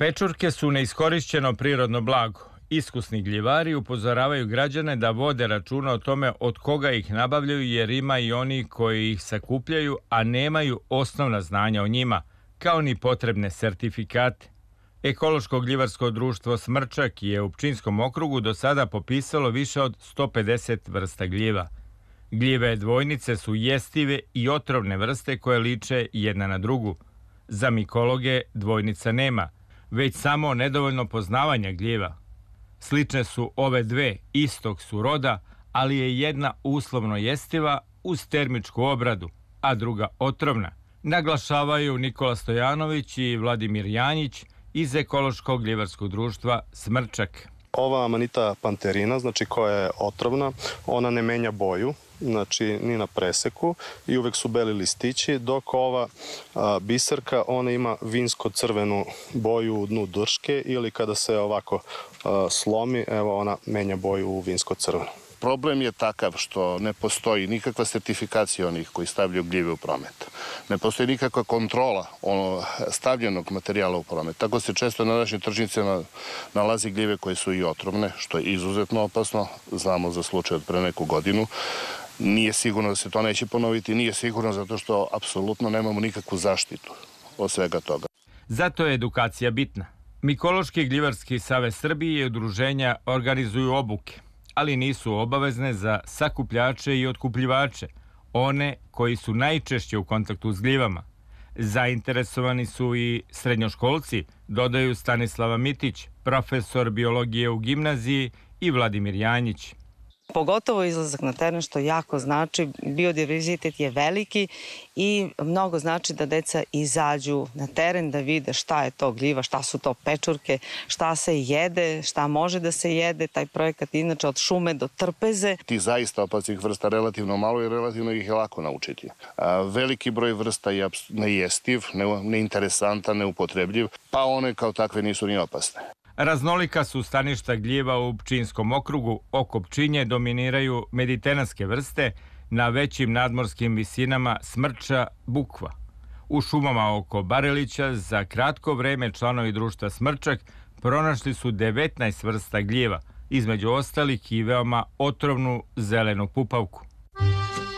Pečurke su neiskorišćeno prirodno blago. Iskusni gljivari upozoravaju građane da vode računa o tome od koga ih nabavljaju, jer ima i oni koji ih sakupljaju, a nemaju osnovna znanja o njima, kao ni potrebne sertifikate. Ekološko gljivarsko društvo Smrčak je u Pčinjskom okrugu do sada popisalo više od 150 vrsta gljiva. Gljive dvojnice su jestive i otrovne vrste koje liče jedna na drugu. Za mikologe dvojnica nema, već samo nedovoljno poznavanja gljiva. Slične su ove dve, istog su roda, ali je jedna uslovno jestiva uz termičku obradu, a druga otrovna, naglašavaju Nikola Stojanović i Vladimir Janjić iz Ekološkog gljivarskog društva Smrčak. Ova Amanita panterina, znači koja je otrovna, ona ne menja boju, znači ni na preseku i uvek su beli listići, dok ova biserka, ona ima vinsko-crvenu boju u dnu drške ili kada se ovako slomi, evo ona menja boju u vinsko-crvenu. Problem je takav što ne postoji nikakva sertifikacija onih koji stavljaju gljive u promet. Ne postoji nikakva kontrola stavljenog materijala u promet. Tako se često na našim tržnicama nalazi gljive koje su i otrovne, što je izuzetno opasno. Znamo za slučaj od pre neku godinu. Nije sigurno da se to neće ponoviti, nije sigurno zato što apsolutno nemamo nikakvu zaštitu od svega toga. Zato je edukacija bitna. Mikološki gljivarski savez Srbije i udruženja organizuju obuke, ali nisu obavezne za sakupljače i otkupljivače, one koji su najčešće u kontaktu s gljivama. Zainteresovani su i srednjoškolci, dodaju Stanislava Mitić, profesor biologije u gimnaziji, i Vladimir Janjić. Pogotovo izlazak na teren, što jako znači, biodiverzitet je veliki i mnogo znači da deca izađu na teren, da vide šta je to gljiva, šta su to pečurke, šta se jede, šta može da se jede. Taj projekat inače od šume do trpeze. Ti zaista opasnih vrsta relativno malo i relativno ih je lako naučiti. Veliki broj vrsta je nejestiv, neinteresantan, neupotrebljiv, pa one kao takve nisu ni opasne. Raznolika su staništa gljiva u Pčinjskom okrugu. Oko Pčinje dominiraju mediteranske vrste, na većim nadmorskim visinama Smrča, Bukva. U šumama oko Barelića za kratko vreme članovi društva Smrčak pronašli su 19 vrsta gljiva, između ostalih i veoma otrovnu zelenu pupavku.